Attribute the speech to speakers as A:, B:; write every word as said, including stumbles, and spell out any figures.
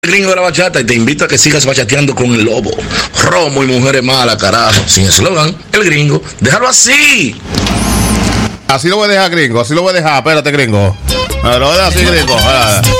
A: Gringo de la bachata y te invito a que sigas bachateando con el lobo. Romo y mujeres malas, carajo. Sin eslogan, el gringo. Déjalo así.
B: Así lo voy a dejar, gringo. Así lo voy a dejar. Espérate, gringo. Me lo voy a dejar así, gringo.